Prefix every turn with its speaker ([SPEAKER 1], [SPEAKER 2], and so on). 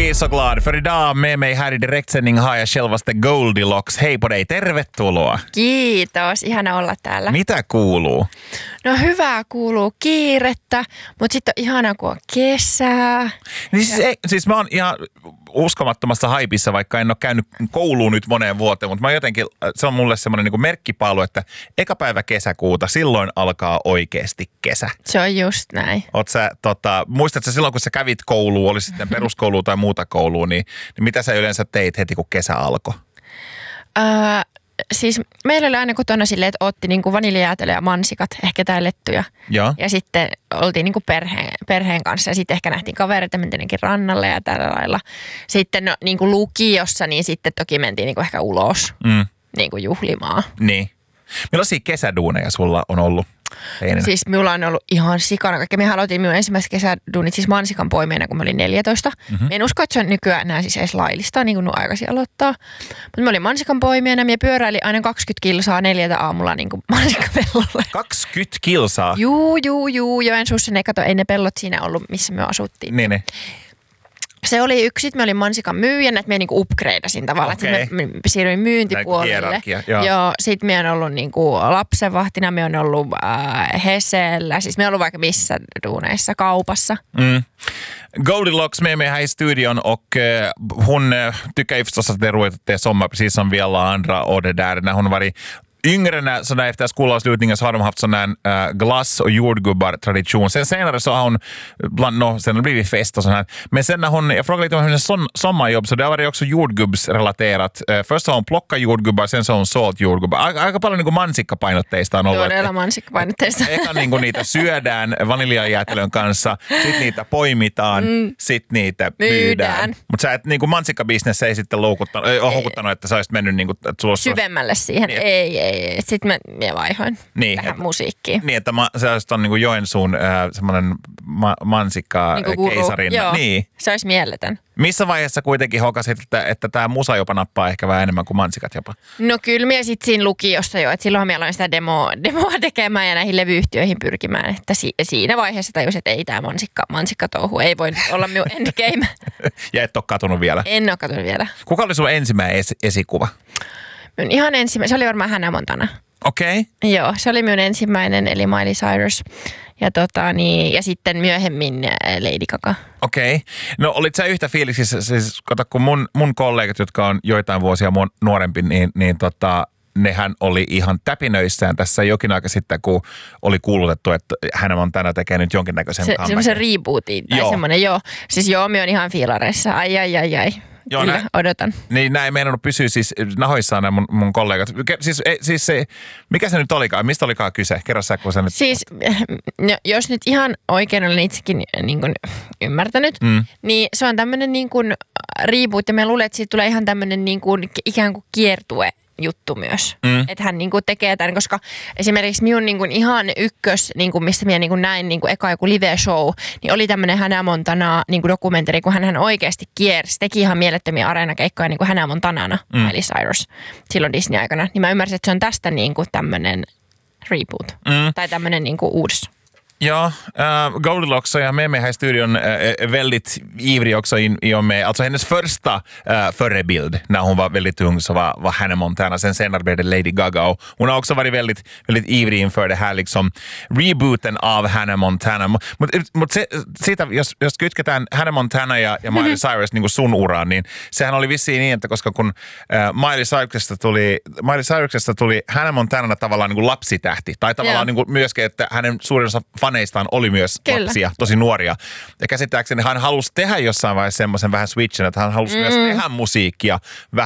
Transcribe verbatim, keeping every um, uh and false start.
[SPEAKER 1] blir så glad för idag med mig här i direktsändning har jag självaste Goldilocks. Hej på dig, tervetuloa.
[SPEAKER 2] Kiitos, ihana olla täällä.
[SPEAKER 1] Mitä kuuluu?
[SPEAKER 2] No hyvää kuuluu kiirettä, mutta sitten on ihana kun on kesää.
[SPEAKER 1] Niin siis, ei, siis mä oon ihan uskomattomassa haipissa, vaikka en ole käynyt kouluun nyt moneen vuoteen, mutta mä jotenkin, se on mulle semmoinen niin kuin merkkipaalu, että eka päivä kesäkuuta, silloin alkaa oikeasti kesä.
[SPEAKER 2] Se on just näin.
[SPEAKER 1] Oot sä, tota, muistatko silloin, kun sä kävit kouluun, oli sitten peruskoulu tai muuta koulua, niin, niin mitä sä yleensä teit heti, kun kesä alkoi?
[SPEAKER 2] Öö, siis meillä oli aina kotona silleen, että otti niinku vaniljajäätelö ja mansikat, ehkä tää lettuja.
[SPEAKER 1] Joo.
[SPEAKER 2] Ja sitten oltiin niinku perheen, perheen kanssa ja sitten ehkä nähtiin kavereita, mentiin jonnekin rannalle ja tällä lailla. Sitten no, niinku lukiossa, niin sitten toki mentiin niinku ehkä ulos mm. niinku juhlimaan.
[SPEAKER 1] Niin. Millaisia kesäduuneja sulla on ollut? Einenä.
[SPEAKER 2] Siis minulla on ollut ihan sikana kaikkea. Me aloitin minun ensimmäiset kesäduunit siis mansikan poimijana, kun mä olin neljätoista. Mm-hmm. En usko, että se on nykyään enää siis edes laillista, niin kuin nuo aikaisin aloittaa. Mutta mä olin mansikan poimijana. Minä pyöräilin aina kaksikymmentä kilsaa neljältä aamulla niin kuin mansikkapellolle.
[SPEAKER 1] kaksikymmentä kilsaa?
[SPEAKER 2] Juu, juu, juu. Joensuussa ne, kato, ei ne pellot siinä ollut, missä me asuttiin.
[SPEAKER 1] Niin, niin.
[SPEAKER 2] Se oli yksi, sitten mä olin mansikan myyjänä, että mä niinku upgradeasin tavallaan, okay. Että mä siirryin myyntipuolelle.
[SPEAKER 1] Joo.
[SPEAKER 2] Joo, sit mä oon ollut niinku lapsenvahtina, mä oon ollut äh, Hesellä, siis mä oon ollut vaikka missä duuneissa, kaupassa.
[SPEAKER 1] Mm. Goldilocks med mig här i studion och uh, hon uh, tycker ju förstås att det är roligt att det är sommar precis som vi alla andra och det där när hon var i yngre när, så där efter skolavslutningen så har de haft sån där äh, glass- och jordgubbar-tradition. Sen senare så har hon, bland, no, sen har det blivit fest och sånt här. Men sen när hon, jag frågade lite om hennes son, sommarjobb så det har varit också jordgubbsrelaterat. Äh, först har hon plockat jordgubbar, sen så har hon sålt jordgubbar. Aika, aika paljon niin kuin mansikkapainotteista on ollut.
[SPEAKER 2] Todella mansikkapainotteista.
[SPEAKER 1] Eka niin kuin niitä syödään vaniljajäätelön kanssa, sit niitä poimitaan, mm. sit niitä myydään. myydään. Mutta sä et niin kuin mansikkabisnes ei sitten loukuttanut, ei, ole houkuttanut, että sä olisit mennyt niin kuin, että sulla
[SPEAKER 2] syvemmälle siihen, niin, ei, ei. Sitten mä, mä vaihoin
[SPEAKER 1] niin,
[SPEAKER 2] tähän
[SPEAKER 1] et,
[SPEAKER 2] musiikkiin.
[SPEAKER 1] Niin, että ma, se olisi tuon niin Joensuun äh, semmoinen ma, mansikka-keisarin.
[SPEAKER 2] Niin joo,
[SPEAKER 1] niin.
[SPEAKER 2] Se olisi mieletön.
[SPEAKER 1] Missä vaiheessa kuitenkin hokasit, että, että tämä musa jopa nappaa ehkä vähän enemmän kuin mansikat jopa?
[SPEAKER 2] No kyllä minä sitten siinä lukiossa jo, että silloinhan minä aloin sitä demoa, demoa tekemään ja näihin levyyhtiöihin pyrkimään. Että si, siinä vaiheessa tajusin, että ei tämä mansikka, mansikkatouhu, ei voi olla minun endgame.
[SPEAKER 1] Ja et ole katunut vielä?
[SPEAKER 2] En ole katunut vielä.
[SPEAKER 1] Kuka oli sun ensimmäinen es, esikuva?
[SPEAKER 2] Minun ihan ensimmäinen, se oli varmaan Hannah Montana.
[SPEAKER 1] Okei. Okay.
[SPEAKER 2] Joo, se oli minun ensimmäinen, eli Miley Cyrus. Ja, tota, niin, ja sitten myöhemmin Lady Gaga.
[SPEAKER 1] Okei. Okay. No olit sä yhtä fiiliksissä, siis kato kun mun, mun kollegat, jotka on joitain vuosia mun nuorempi, niin, niin tota, nehän oli ihan täpinöissään tässä jokin aika sitten, kun oli kuulutettu, että Hannah Montana tekee nyt jonkinnäköisen
[SPEAKER 2] se, semmoisen rebootin tai joo. semmoinen, joo. Siis joo, minä on ihan fiilareissa. Ai, ai, ai, ai. Joo, kyllä, nä, odotan.
[SPEAKER 1] Niin näin meinannut pysyä siis nahoissaan nämä mun, mun kollegat. Siis, e, siis se, mikä se nyt olikaan? Mistä olikaan kyse? Kerro sä, kun sä nyt...
[SPEAKER 2] Siis, no, jos nyt ihan oikein olen itsekin niin kuin ymmärtänyt, mm. niin se on tämmöinen niin kuin reboot, ja mä luulen, että siitä tulee ihan tämmöinen niin kuin ikään kuin kiertue juttu myös. Mm. Että hän niinku tekee tämän, koska esimerkiksi minun niinku ihan ykkös, niinku, mistä minä niinku näin niinku eka joku live-show, niin oli tämmöinen Hannah Montana niinku dokumenttari, kun hän oikeasti kiersi, teki ihan mielettömiä areenakeikkoja niinku Hannah Montanana, mm. Miley Cyrus, silloin Disney-aikana. Niin mä ymmärsin, että se on tästä niinku tämmöinen reboot. Mm. Tai tämmöinen niinku uudis.
[SPEAKER 1] Ja, äh, Goldilocks har med mig här i studion äh, väldigt ivrig också in, i och med, alltså hennes första äh, förebild när hon var väldigt ung så var, var Hannah Montana, sen senare blev det Lady Gaga och hon har också varit väldigt, väldigt ivrig inför det här liksom rebooten av Hannah Montana. Mutta mut se, siitä, jos, jos kytketään Hannah Montana ja, ja Miley Cyrus niin kuin sun uraan, niin sehän oli vissiin niin, että koska kun äh, Miley Cyrusista tuli, Miley Cyrusista tuli Hannah Montanana tavallaan niin kuin lapsitähti, tai tavallaan niin kuin myöskin, että hänen suurin osa faneistaan oli myös Kyllä. lapsia, tosi nuoria. Ja käsittääkseni hän halusi tehdä jossain vaiheessa semmoisen vähän switchen, että hän halusi mm. myös tehdä musiikkia vähän